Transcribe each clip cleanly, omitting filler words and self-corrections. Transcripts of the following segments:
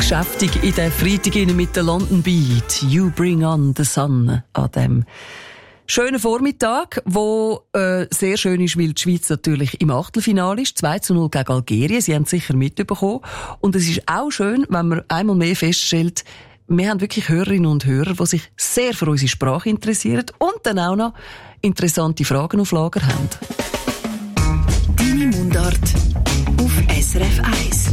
geschäftig in den Freitag mit der London Beat. You bring on the sun an dem schönen Vormittag, wo sehr schön ist, weil die Schweiz natürlich im Achtelfinale ist. 2:0 gegen Algerien. Sie haben es sicher mitbekommen. Und es ist auch schön, wenn man einmal mehr feststellt, wir haben wirklich Hörerinnen und Hörer, die sich sehr für unsere Sprache interessieren und dann auch noch interessante Fragen auf Lager haben. Deine Mundart auf SRF 1.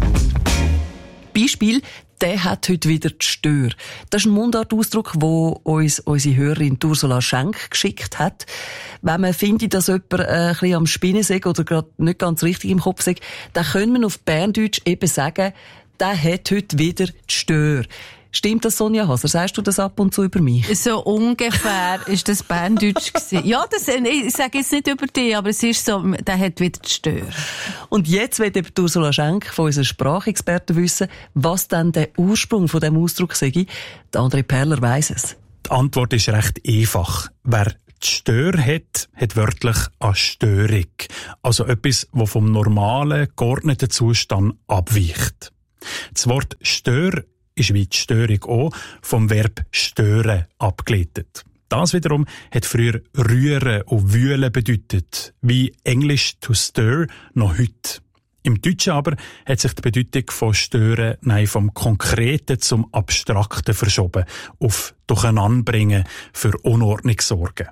Beispiel, der hat heute wieder die Stör. Das ist ein Mundartausdruck, den uns unsere Hörerin Ursula Schenk geschickt hat. Wenn man findet, dass jemand ein bisschen am Spinnen ist oder gerade nicht ganz richtig im Kopf ist, dann können wir auf Berndeutsch eben sagen, der hat heute wieder die Stör. Stimmt das, Sonja Haser? Sagst du das ab und zu über mich? So ungefähr ist das Berndeutsch gewesen. Ja, ich sage jetzt nicht über dich, aber es ist so, der hat wieder die Stör. Und jetzt will eben Ursula Schenk von unseren Sprachexperten wissen, was denn der Ursprung von diesem Ausdruck sei. Der André Perler weiss es. Die Antwort ist recht einfach. Wer die Stör hat, hat wörtlich eine Störung. Also etwas, das vom normalen, geordneten Zustand abweicht. Das Wort Stör ist wie die Störung auch vom Verb stören abgeleitet. Das wiederum hat früher rühren und wühlen bedeutet, wie Englisch to stir noch heute. Im Deutschen aber hat sich die Bedeutung von stören vom Konkreten zum Abstrakten verschoben, auf Durcheinanderbringen für Unordnung sorgen.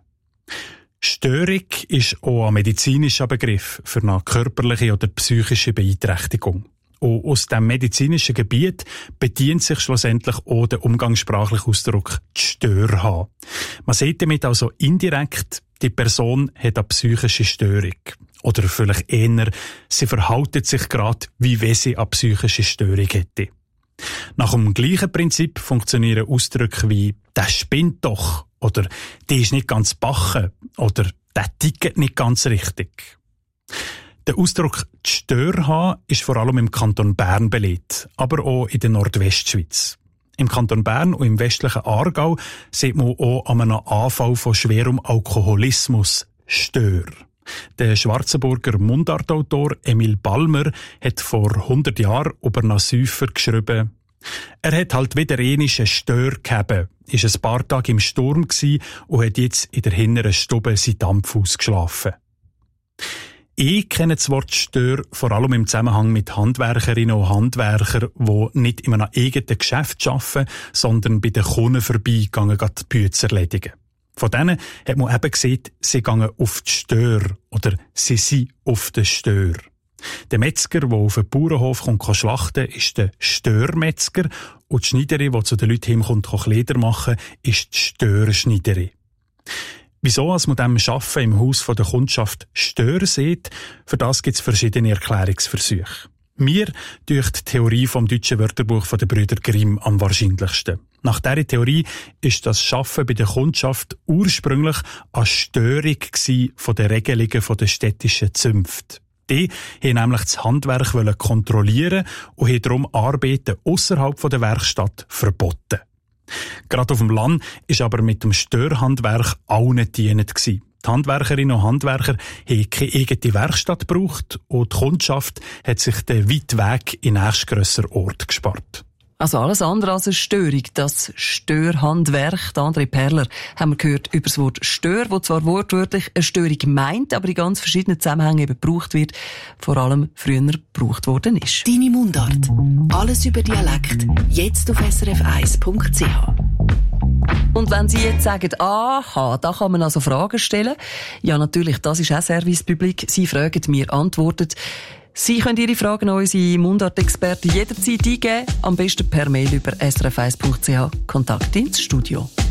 Störung ist auch ein medizinischer Begriff für eine körperliche oder psychische Beeinträchtigung. Und aus dem medizinischen Gebiet bedient sich schlussendlich auch der umgangssprachliche Ausdruck die Stör haben. Man sieht damit also indirekt, die Person hat eine psychische Störung. Oder vielleicht eher, sie verhält sich gerade, wie wenn sie eine psychische Störung hätte. Nach dem gleichen Prinzip funktionieren Ausdrücke wie «der spinnt doch» oder «die ist nicht ganz bachen» oder «der tickt nicht ganz richtig». Der Ausdruck «die Stör haben» ist vor allem im Kanton Bern belegt, aber auch in der Nordwestschweiz. Im Kanton Bern und im westlichen Aargau sieht man auch an einem Anfall von schwerem Alkoholismus Stör. Der Schwarzenburger Mundartautor Emil Balmer hat vor 100 Jahren über einen Säufer geschrieben: Er hat halt wieder eine Stör gehabt, ist ein paar Tage im Sturm gsi und hat jetzt in der hinteren Stube seinen Dampf ausgeschlafen. Ich kenne das Wort Stör vor allem im Zusammenhang mit Handwerkerinnen und Handwerkern, die nicht in einem eigenen Geschäft arbeiten, sondern bei den Kunden vorbeigehen, die Bücher erledigen. Von denen hat man eben gesehen, sie gehen auf die Stör oder sie sind auf den Stör. Der Metzger, der auf den Bauernhof kommt schlachten, ist der Störmetzger und die Schneiderin, die zu den Leuten hinkommt, Kleider machen, ist die Störschneiderin. Wieso als man dem Arbeiten im Haus der Kundschaft Stör sieht, für das gibt es verschiedene Erklärungsversuche. Mir durch die Theorie vom deutschen Wörterbuch der Brüder Grimm am wahrscheinlichsten. Nach dieser Theorie ist das Arbeiten bei der Kundschaft ursprünglich eine Störung von den Regelungen der städtischen Zünfte. Die haben nämlich das Handwerk kontrollieren und haben darum Arbeiten ausserhalb der Werkstatt verboten. Gerade auf dem Land ist aber mit dem Störhandwerk allen dienend gewesen. Die Handwerkerinnen und Handwerker haben keine eigene Werkstatt gebraucht und die Kundschaft hat sich den weiten Weg in nächstgrösser Ort gespart. Also alles andere als eine Störung, das Störhandwerk. André Perler haben wir gehört über das Wort Stör, das zwar wortwörtlich eine Störung meint, aber in ganz verschiedenen Zusammenhängen eben gebraucht wird, vor allem früher gebraucht worden ist. Deine Mundart. Alles über Dialekt. Jetzt auf srf1.ch. Und wenn Sie jetzt sagen, aha, da kann man also Fragen stellen. Ja, natürlich, das ist auch Service Public. Sie fragen, wir antworten. Sie können Ihre Fragen an unsere Mundart-Experten jederzeit eingeben, am besten per Mail über srf1.ch. Kontakt ins Studio.